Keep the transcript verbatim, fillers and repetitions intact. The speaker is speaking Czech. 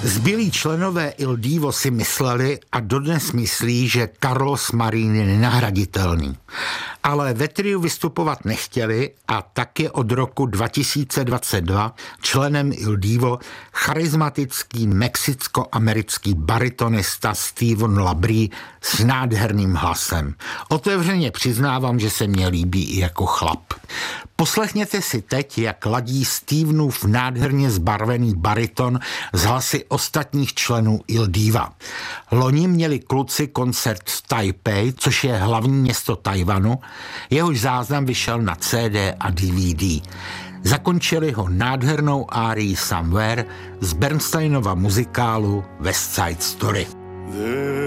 Zbylí členové Il Divo si mysleli a dodnes myslí, že Carlos Marín je nenahraditelný. Ale ve triu vystupovat nechtěli a tak je od roku dva tisíce dvacet dva členem Il Divo charismatický mexicko-americký baritonista Steven Labrie s nádherným hlasem. Otevřeně přiznávám, že se mně líbí i jako chlap. Poslechněte si teď, jak ladí Stevenův nádherně zbarvený bariton z hlasy ostatních členů Il Diva. Loni měli kluci koncert v Taipei, což je hlavní město Tajvanu, jehož záznam vyšel na C D a D V D. Zakončili ho nádhernou árií Somewhere z Bernsteinova muzikálu West Side Story.